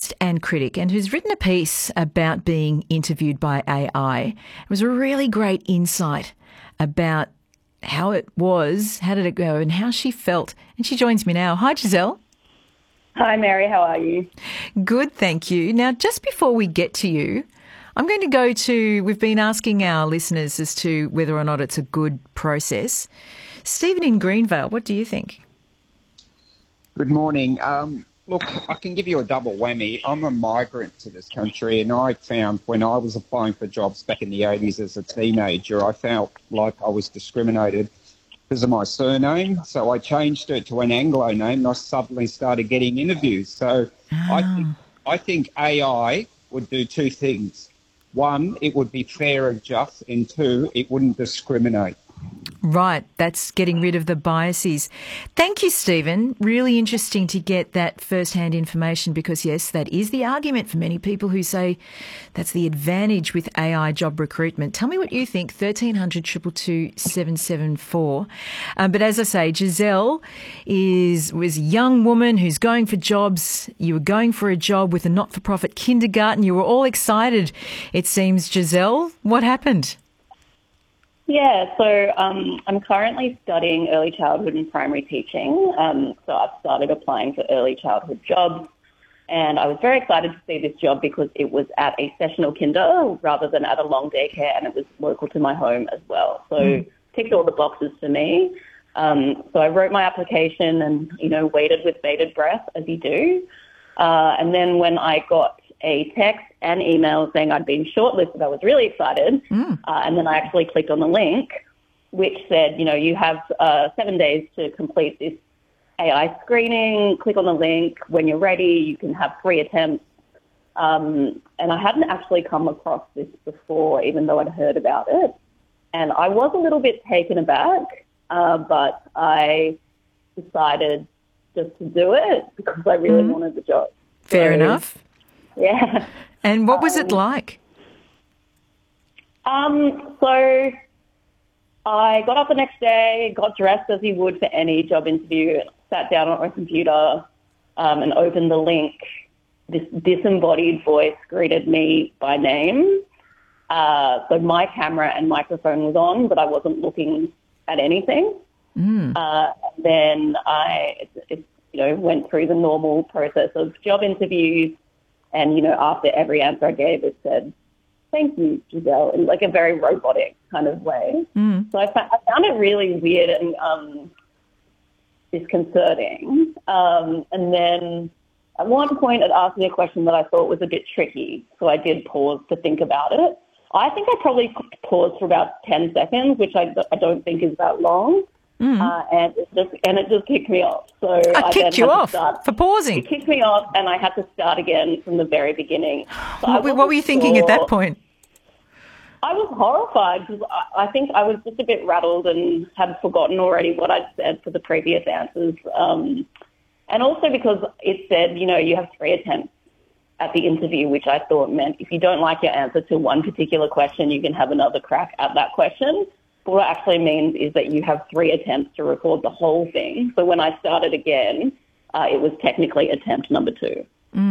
journalist and critic, and who's written a piece about being interviewed by AI. It was a really great insight about how it was, how did it go, and how she felt. And she joins me now. Hi, Giselle. Hi, Mary. How are you? Good, thank you. Now, just before we get to you, I'm going to go to, we've been asking our listeners as to whether or not it's a good process. Stephen in Greenvale, what do you think? Good morning. Look, I can give you a double whammy. I'm a migrant to this country, and I found when I was applying for jobs back in the 80s as a teenager, I felt like I was discriminated because of my surname. So I changed it to an Anglo name, and I suddenly started getting interviews. So I think AI would do two things. One, it would be fair and just, and two, it wouldn't discriminate. Right, that's getting rid of the biases. Thank you, Stephen. Really interesting to get that first-hand information because, yes, that is the argument for many people who say that's the advantage with AI job recruitment. Tell me what you think, 1300 222 774. But as I say, Giselle was a young woman who's going for jobs. You were going for a job with a not-for-profit kindergarten. You were all excited, it seems, Giselle. What happened? Yeah, so I'm currently studying early childhood and primary teaching. So I've started applying for early childhood jobs, and I was very excited to see this job because it was at a sessional kinder rather than at a long daycare, and it was local to my home as well. So ticked all the boxes for me. So I wrote my application and, waited with bated breath, as you do. And then when I got a text and email saying I'd been shortlisted, I was really excited. And then I actually clicked on the link, which said, you have 7 days to complete this AI screening. Click on the link. When you're ready, you can have 3 attempts. And I hadn't actually come across this before, even though I'd heard about it. And I was a little bit taken aback, but I decided just to do it because I really wanted the job. Fair enough. Yeah. And what was it like? So I got up the next day, got dressed as you would for any job interview, sat down on my computer and opened the link. This disembodied voice greeted me by name. So my camera and microphone was on, but I wasn't looking at anything. Then I went through the normal process of job interviews. And, after every answer I gave, it said, "Thank you, Giselle," in like a very robotic kind of way. So I found it really weird and disconcerting. And then at one point it asked me a question that I thought was a bit tricky, so I did pause to think about it. I think I probably paused for about 10 seconds, which I don't think is that long. And it just kicked me off. So I kicked you off for pausing. It kicked me off, and I had to start again from the very beginning. What were you thinking at that point? I was horrified because I think I was just a bit rattled and had forgotten already what I'd said for the previous answers. And also because it said, you have 3 attempts at the interview, which I thought meant if you don't like your answer to one particular question, you can have another crack at that question. But what it actually means is that you have 3 attempts to record the whole thing. So when I started again, it was technically attempt number 2.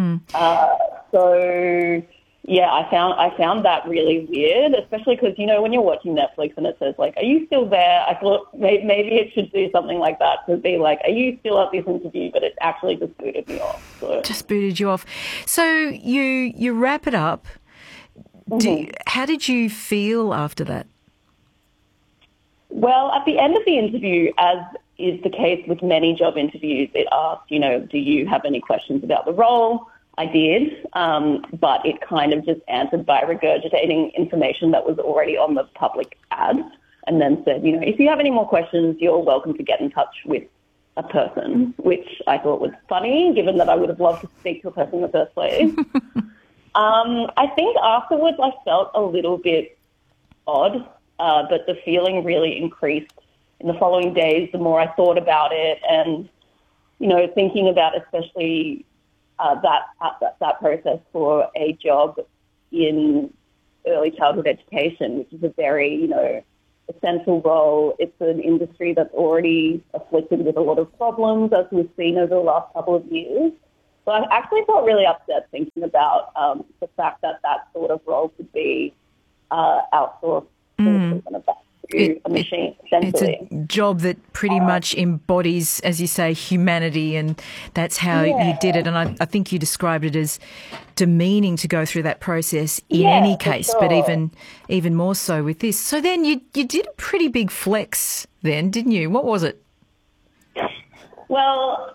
So yeah, I found that really weird, especially because, when you're watching Netflix and it says like, "Are you still there?" I thought maybe it should do something like that to be like, "Are you still at this interview?" But it actually just booted me off. So. Just booted you off. So you wrap it up. How did you feel after that? Well, at the end of the interview, as is the case with many job interviews, it asked, do you have any questions about the role? I did, but it kind of just answered by regurgitating information that was already on the public ad and then said, if you have any more questions, you're welcome to get in touch with a person, which I thought was funny, given that I would have loved to speak to a person in the first place. I think afterwards I felt a little bit odd. But the feeling really increased in the following days the more I thought about it and, thinking about especially that process for a job in early childhood education, which is a very, essential role. It's an industry that's already afflicted with a lot of problems, as we've seen over the last couple of years. So I actually felt really upset thinking about the fact that that sort of role could be outsourced to a machine, essentially. It's a job that pretty much embodies, as you say, humanity, and that's how you did it. And I think you described it as demeaning to go through that process in any case, but even more so with this. So then you did a pretty big flex then, didn't you? What was it? Well,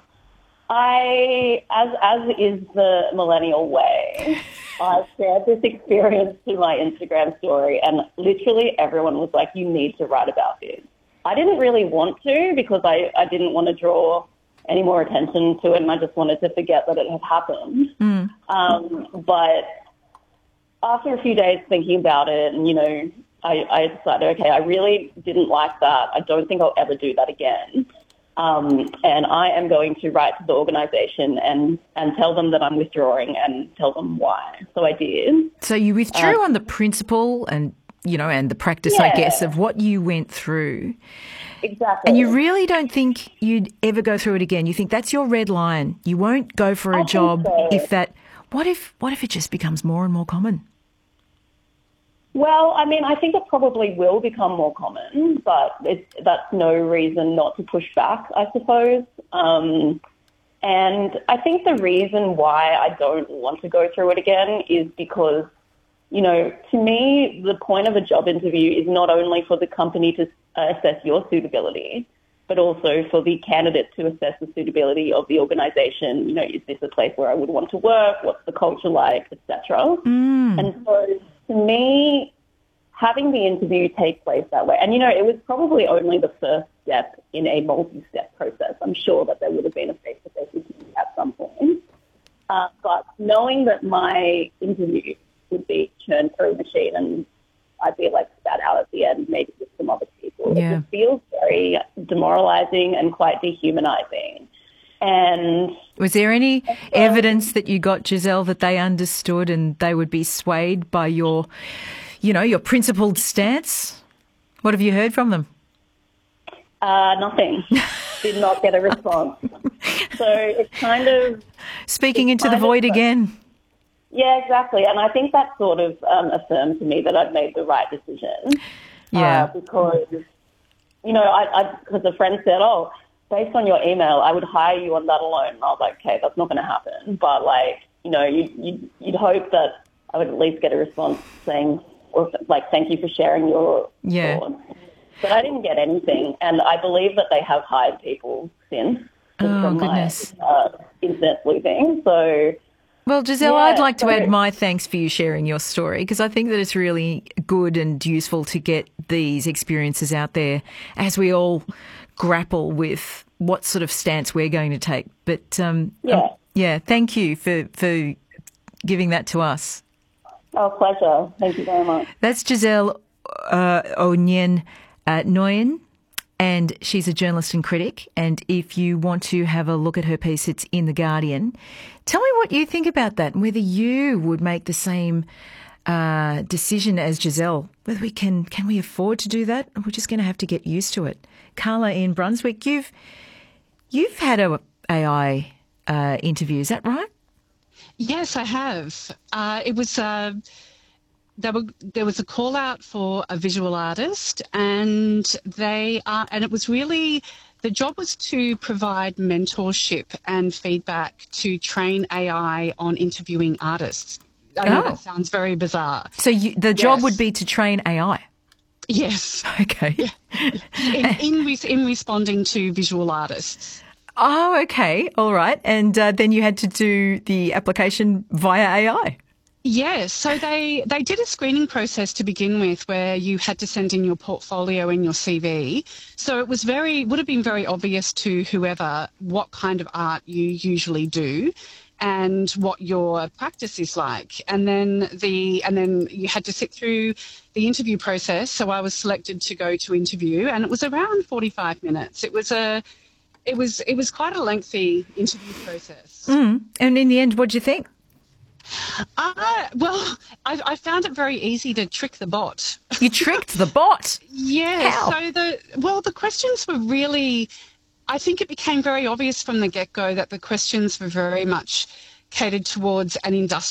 as is the millennial way, I shared this experience to my Instagram story, and literally everyone was like, you need to write about this. I didn't really want to because I didn't want to draw any more attention to it, and I just wanted to forget that it had happened. But after a few days thinking about it, and, I decided, okay, I really didn't like that. I don't think I'll ever do that again. And I am going to write to the organisation and tell them that I'm withdrawing and tell them why. So I did. So you withdrew on the principle and, and the practice, I guess, of what you went through. Exactly. And you really don't think you'd ever go through it again. You think that's your red line. You won't go for a job if that... What if it just becomes more and more common? Well, I mean, I think it probably will become more common, but that's no reason not to push back, I suppose. And I think the reason why I don't want to go through it again is because, to me, the point of a job interview is not only for the company to assess your suitability, but also for the candidate to assess the suitability of the organisation. Is this a place where I would want to work? What's the culture like, etc. And so, to me, having the interview take place that way, and, it was probably only the first step in a multi-step process. I'm sure that there would have been a face-to-face interview at some point. But knowing that my interview would be churned through a machine and I'd be spat out at the end, maybe with some other people, it just feels very demoralising and quite dehumanising. And was there any evidence that you got, Giselle, that they understood and they would be swayed by your principled stance? What have you heard from them? Nothing. Did not get a response. So it's kind of... Speaking into the void again. Yeah, exactly. And I think that sort of affirmed to me that I've made the right decision. Yeah. Because, because a friend said, based on your email, I would hire you on that alone. And I was like, okay, that's not going to happen. But, you'd hope that I would at least get a response saying, thank you for sharing your thoughts. But I didn't get anything. And I believe that they have hired people since from goodness. my internet sleuthing. So... Well, Giselle, I'd like to add my thanks for you sharing your story, because I think that it's really good and useful to get these experiences out there as we all grapple with what sort of stance we're going to take. But, thank you for giving that to us. Oh, pleasure. Thank you very much. That's Giselle Onyen Nguyen. And she's a journalist and critic. And if you want to have a look at her piece, it's in The Guardian. Tell me what you think about that and whether you would make the same decision as Giselle. Whether can we afford to do that? Or we're just going to have to get used to it. Carla in Brunswick, you've had a AI interview, is that right? Yes, I have. It was... There was a call out for a visual artist, and it was really, the job was to provide mentorship and feedback to train AI on interviewing artists. I know that sounds very bizarre. So the job would be to train AI? Yes. Okay. Yeah. In responding to visual artists. Oh, okay. All right. And then you had to do the application via AI? Yes, so they did a screening process to begin with where you had to send in your portfolio and your CV. So it would have been very obvious to whoever what kind of art you usually do and what your practice is like. And then you had to sit through the interview process. So I was selected to go to interview, and it was around 45 minutes. It was quite a lengthy interview process. And in the end, what did you think? Well, I found it very easy to trick the bot. You tricked the bot? Yeah. How? So the questions were really I think it became very obvious from the get-go that the questions were very much catered towards an industrial